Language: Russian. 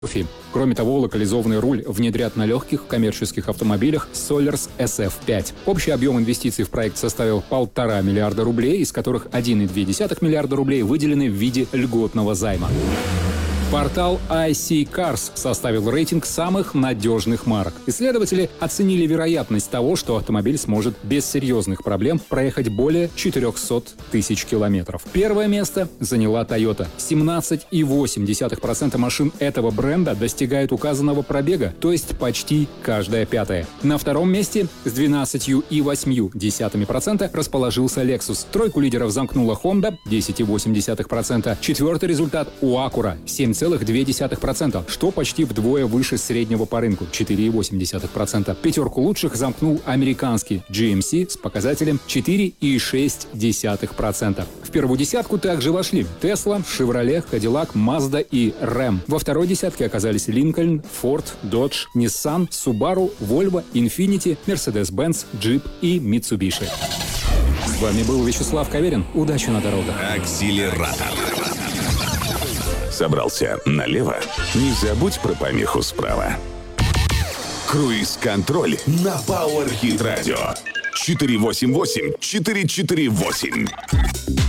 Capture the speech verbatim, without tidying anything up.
Кроме того, локализованный руль внедрят на легких коммерческих автомобилях Solers эс эф пять. Общий объем инвестиций в проект составил полтора миллиарда рублей, из которых один и две десятых миллиарда рублей выделены в виде льготного займа. Портал ай си Cars составил рейтинг самых надежных марок. Исследователи оценили вероятность того, что автомобиль сможет без серьезных проблем проехать более четыреста тысяч километров. Первое место заняла Toyota. семнадцать и восемь десятых процента машин этого бренда достигают указанного пробега, то есть почти каждая пятая. На втором месте с двенадцатью и восемью десятыми процента расположился Lexus. Тройку лидеров замкнула Honda десять и восемь десятых процента. Четвертый результат у Acura семь целых две десятых процента, что почти вдвое выше среднего по рынку четыре и восемь десятых процента. Пятерку лучших замкнул американский джи эм си с показателем четыре и шесть десятых процента. В первую десятку также вошли Tesla, Chevrolet, Cadillac, Mazda и Ram. Во второй десятке оказались Lincoln, Ford, Dodge, Nissan, Subaru, Volvo, Infiniti, Mercedes-Benz, Jeep и Mitsubishi. С вами был Вячеслав Каверин. Удачи на дорогах. Акселератор. Собрался налево? Не забудь про помеху справа. Круиз-контроль на Power Hit Radio. четыре восемь восемь четыре четыре восемь.